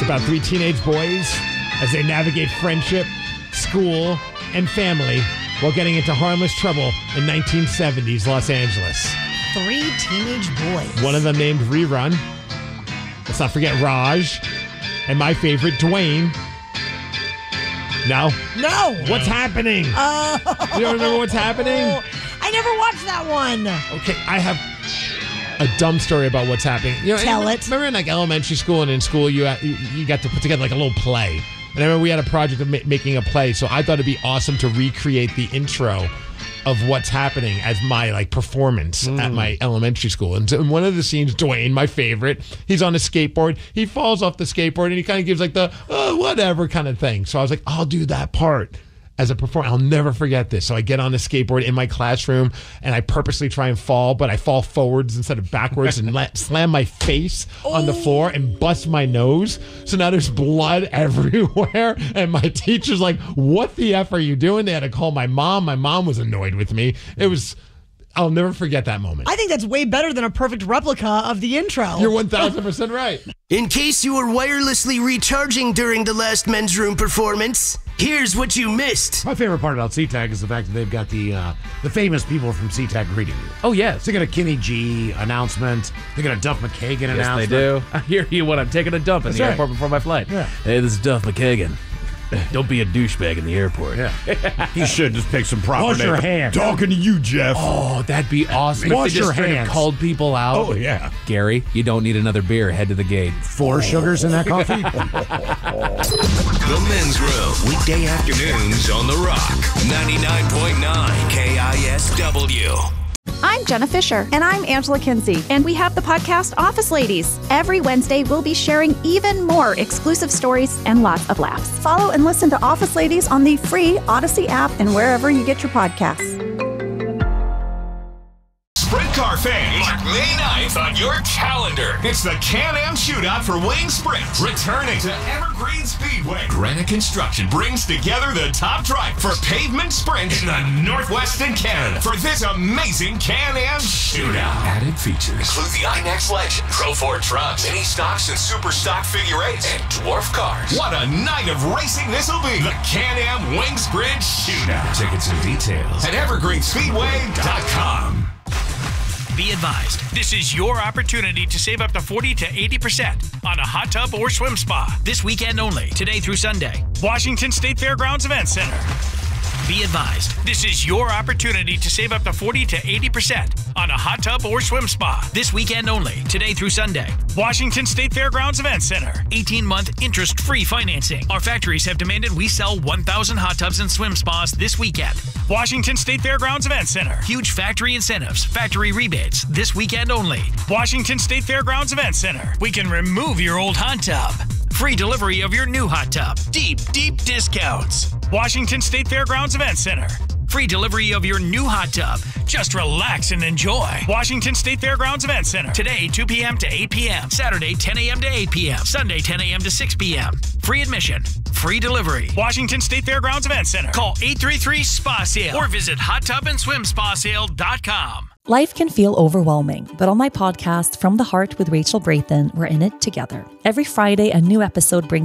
It's about three teenage boys as they navigate friendship, school, and family while getting into harmless trouble in 1970s Los Angeles. Three teenage boys. One of them named Rerun. Let's not forget Raj. And my favorite, Dwayne. No? What's happening? You don't remember what's happening? I never watched that one. Okay, I have a dumb story about what's happening. Tell it. Remember in like elementary school and in school you got to put together like a little play. And I remember we had a project of making a play, so I thought it'd be awesome to recreate the intro of what's happening as my like performance at my elementary school. And so in one of the scenes, Dwayne, my favorite, he's on a skateboard. He falls off the skateboard and he kind of gives like the whatever kind of thing. So I was like, I'll do that part as a performer. I'll never forget this. So I get on a skateboard in my classroom and I purposely try and fall, but I fall forwards instead of backwards and slam my face on the floor and bust my nose. So now there's blood everywhere. And my teacher's like, what the F are you doing? They had to call my mom. My mom was annoyed with me. I'll never forget that moment. I think that's way better than a perfect replica of the intro. You're 1,000% right. In case you were wirelessly recharging during the last men's room performance, here's what you missed. My favorite part about SeaTac is the fact that they've got the famous people from SeaTac greeting you. Oh, yes. So they got a Kenny G announcement. They got a Duff McKagan announcement. Yes, they do. I hear you when I'm taking a dump in the airport before my flight. Yeah. Hey, this is Duff McKagan. Don't be a douchebag in the airport. Yeah. He should just pick some proper Wash your names. hands. Talking to you, Jeff. Oh, that'd be awesome. Wash if they your just straight up hands. called people out. Oh, yeah. Gary, you don't need another beer. Head to the gate. 4 sugars in that coffee? The Men's Room, weekday afternoons on The Rock, 99.9 KISW. I'm Jenna Fisher. And I'm Angela Kinsey. And we have the podcast Office Ladies. Every Wednesday, we'll be sharing even more exclusive stories and lots of laughs. Follow and listen to Office Ladies on the free Odyssey app and wherever you get your podcasts. Sprint car fans, mark May 9th on your calendar. It's the Can-Am Shootout for Wing Sprint. Returning to Evergreen Speedway. Granite Construction brings together the top drive for pavement sprint in the Northwestern Canada for this amazing Can-Am Shootout. Added features include the iNext Legend, Pro 4 trucks, mini stocks and super stock figure 8s, and dwarf cars. What a night of racing this will be. The Can-Am Wing Sprint Shootout. Tickets and details at evergreenspeedway.com. Be advised, this is your opportunity to save up to 40 to 80% on a hot tub or swim spa. This weekend only, today through Sunday. Washington State Fairgrounds Event Center. Be advised, this is your opportunity to save up to 40 to 80% on a hot tub or swim spa. This weekend only, today through Sunday. Washington State Fairgrounds Event Center. 18-month interest-free financing. Our factories have demanded we sell 1,000 hot tubs and swim spas this weekend. Washington State Fairgrounds Event Center. Huge factory incentives, factory rebates, this weekend only. Washington State Fairgrounds Event Center. We can remove your old hot tub. Free delivery of your new hot tub. Deep, deep discounts. Washington State Fairgrounds Event Center. Free delivery of your new hot tub. Just relax and enjoy. Washington State Fairgrounds Event Center. Today, 2 p.m. to 8 p.m. Saturday, 10 a.m. to 8 p.m. Sunday, 10 a.m. to 6 p.m. Free admission. Free delivery. Washington State Fairgrounds Event Center. Call 833-SPA-SALE or visit hottubandSwimSpaSale.com. Life can feel overwhelming, but on my podcast, From the Heart with Rachel Brathen, we're in it together. Every Friday, a new episode brings